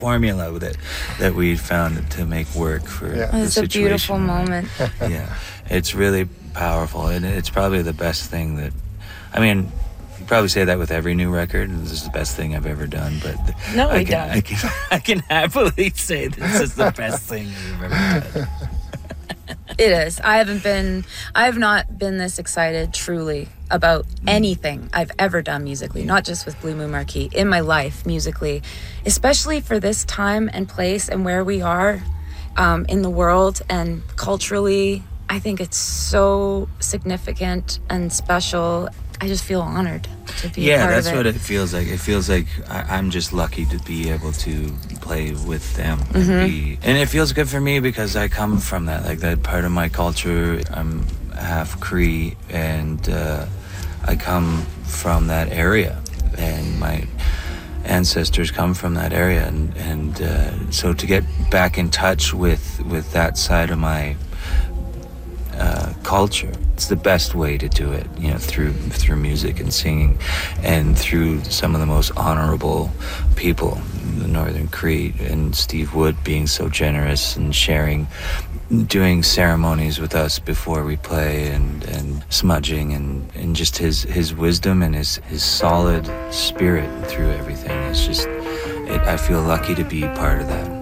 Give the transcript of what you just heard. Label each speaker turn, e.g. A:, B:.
A: formula that we found to make work for the
B: It's
A: situation.
B: a beautiful moment.
A: Yeah, it's really powerful, and it's probably the best thing that, I mean, you probably say that with every new record. This is the best thing I've ever done, but
B: No,
A: I
B: we
A: can,
B: don't.
A: I can happily say this is the best thing I've ever done.
B: It is. I have not been this excited truly about anything I've ever done musically, not just with Blue Moon Marquee, in my life musically, especially for this time and place and where we are in the world and culturally. I think it's so significant and special. I just feel honored to be a part of it.
A: Yeah, that's what it feels like. It feels like I'm just lucky to be able to play with them. And it feels good for me because I come from that, like that part of my culture. I'm half Cree, and I come from that area, and my ancestors come from that area, and so to get back in touch with that side of my culture, it's the best way to do it, you know, through music and singing, and through some of the most honorable people, the Northern Cree, and Steve Wood being so generous and doing ceremonies with us before we play, and smudging, and just his wisdom and his solid spirit through everything. It's just, I feel lucky to be part of that.